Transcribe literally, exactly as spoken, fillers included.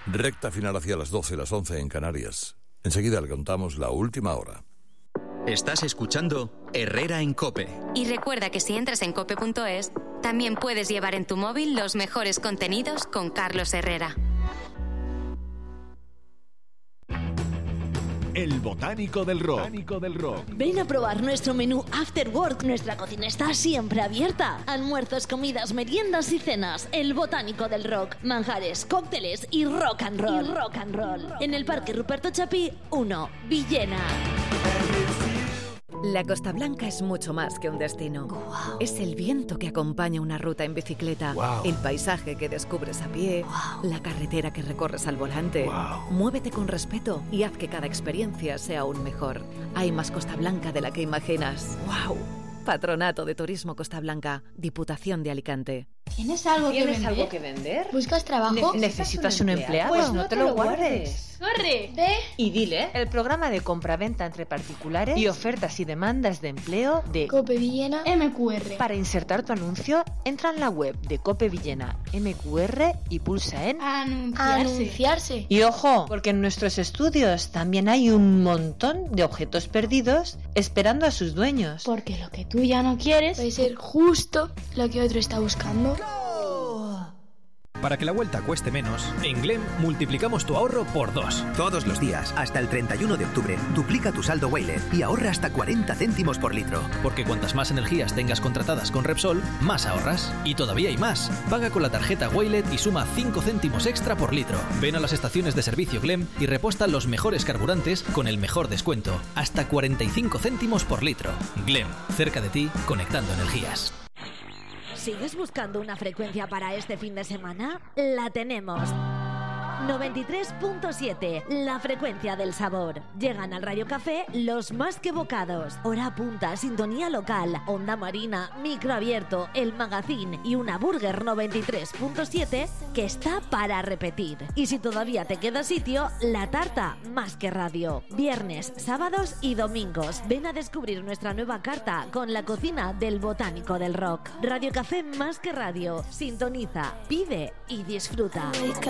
Recta final hacia las doce, las once en Canarias. Enseguida le contamos la última hora. Estás escuchando Herrera en COPE. Y recuerda que si entras en cope punto es, también puedes llevar en tu móvil los mejores contenidos con Carlos Herrera. El Botánico del Rock. Botánico del Rock. Ven a probar nuestro menú After Work. Nuestra cocina está siempre abierta. Almuerzos, comidas, meriendas y cenas. El Botánico del Rock. Manjares, cócteles y rock and roll. Y rock and roll. En el Parque Ruperto Chapí uno, Villena. La Costa Blanca es mucho más que un destino. Wow. Es el viento que acompaña una ruta en bicicleta, wow. El paisaje que descubres a pie, wow. La carretera que recorres al volante. Wow. Muévete con respeto y haz que cada experiencia sea aún mejor. Hay más Costa Blanca de la que imaginas. ¡Wow! Patronato de Turismo Costa Blanca, Diputación de Alicante. ¿Tienes algo que ¿Tienes vender? algo que vender? ¿Buscas trabajo? ¿Necesitas, ¿Necesitas un empleado? Pues no te lo guardes. ¡Corre! ¿De? Y dile el programa de compraventa entre particulares y ofertas y demandas de empleo de Cope Villena M Q R. Para insertar tu anuncio, entra en la web de Cope Villena M Q R y pulsa en Anunciarse. Anunciarse. Y ojo, porque en nuestros estudios también hay un montón de objetos perdidos esperando a sus dueños. Porque lo que tú ya no quieres puede ser justo lo que otro está buscando. Para que la vuelta cueste menos, en Glem multiplicamos tu ahorro por dos. Todos los días, hasta el treinta y uno de octubre, duplica tu saldo Wailer y ahorra hasta cuarenta céntimos por litro. Porque cuantas más energías tengas contratadas con Repsol, más ahorras. Y todavía hay más. Paga con la tarjeta Wailer y suma cinco céntimos extra por litro. Ven a las estaciones de servicio Glem y reposta los mejores carburantes con el mejor descuento. Hasta cuarenta y cinco céntimos por litro. Glem, cerca de ti, conectando energías. ¿Sigues buscando una frecuencia para este fin de semana? La tenemos. noventa y tres punto siete, la frecuencia del sabor. Llegan al Radio Café los más que bocados. Hora punta, sintonía local, onda marina, microabierto, el magazine y una burger noventa y tres punto siete que está para repetir. Y si todavía te queda sitio, la tarta más que radio. Viernes, sábados y domingos. Ven a descubrir nuestra nueva carta con la cocina del Botánico del Rock. Radio Café más que radio. Sintoniza, pide y disfruta.